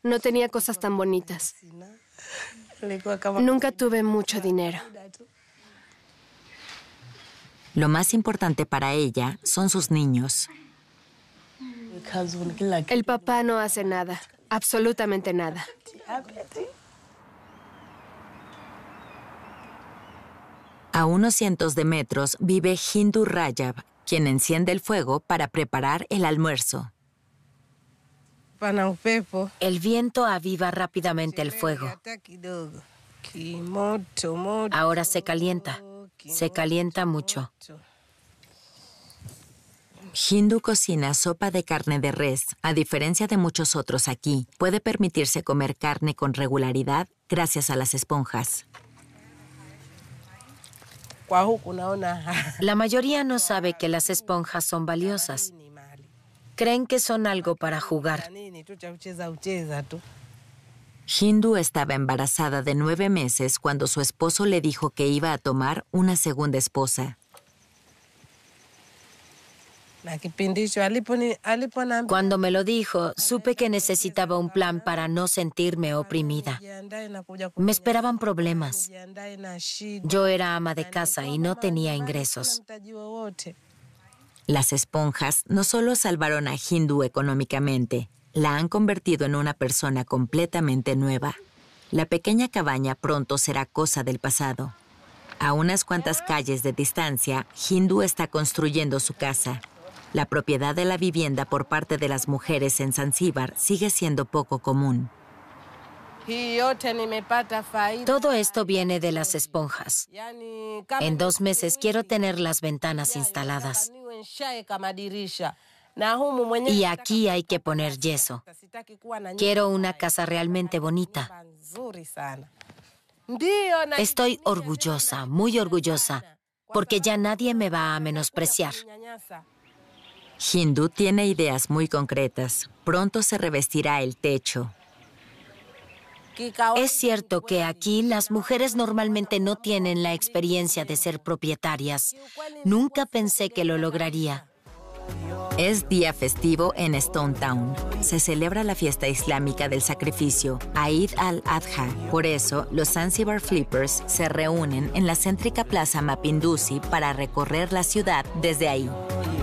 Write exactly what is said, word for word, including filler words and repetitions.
No tenía cosas tan bonitas. Nunca tuve mucho dinero. Lo más importante para ella son sus niños. El papá no hace nada, absolutamente nada. A unos cientos de metros vive Hindu Rajab, quien enciende el fuego para preparar el almuerzo. El viento aviva rápidamente el fuego. Ahora se calienta. Se calienta mucho. Hindu cocina sopa de carne de res. A diferencia de muchos otros aquí, puede permitirse comer carne con regularidad gracias a las esponjas. La mayoría no sabe que las esponjas son valiosas. Creen que son algo para jugar. Hindu estaba embarazada de nueve meses cuando su esposo le dijo que iba a tomar una segunda esposa. Cuando me lo dijo, supe que necesitaba un plan para no sentirme oprimida. Me esperaban problemas. Yo era ama de casa y no tenía ingresos. Las esponjas no solo salvaron a Hindu económicamente, la han convertido en una persona completamente nueva. La pequeña cabaña pronto será cosa del pasado. A unas cuantas calles de distancia, Hindu está construyendo su casa. La propiedad de la vivienda por parte de las mujeres en Zanzíbar sigue siendo poco común. Todo esto viene de las esponjas. En dos meses quiero tener las ventanas instaladas. Y aquí hay que poner yeso. Quiero una casa realmente bonita. Estoy orgullosa, muy orgullosa, porque ya nadie me va a menospreciar. Hindu tiene ideas muy concretas. Pronto se revestirá el techo. Es cierto que aquí las mujeres normalmente no tienen la experiencia de ser propietarias. Nunca pensé que lo lograría. Es día festivo en Stone Town. Se celebra la fiesta islámica del sacrificio, Eid al-Adha. Por eso, los Zanzibar Flippers se reúnen en la céntrica plaza Mapinduzi para recorrer la ciudad desde ahí.